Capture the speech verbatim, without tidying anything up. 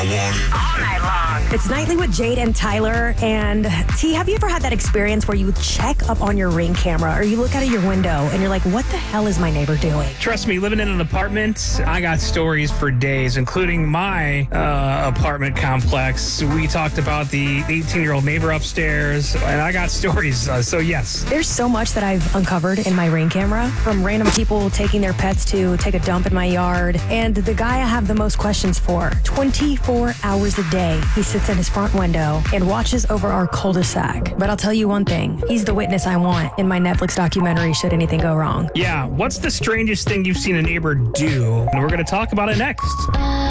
All night long. It's Nightly with Jade and Tyler. And T, have you ever had that experience where you check up on your Ring camera or you look out of your window and you're like, what the hell is my neighbor doing? Trust me, living in an apartment, I got stories for days, including my uh, apartment complex. We talked about the eighteen-year-old neighbor upstairs, and I got stories. Uh, so, yes. There's so much that I've uncovered in my Ring camera, from random people taking their pets to take a dump in my yard. And the guy I have the most questions for, twenty-four hours a day, he sits in his front window and watches over our cul-de-sac. But I'll tell you one thing, he's the witness I want in my Netflix documentary should anything go wrong. Yeah, what's the strangest thing you've seen a neighbor do? And we're going to talk about it next.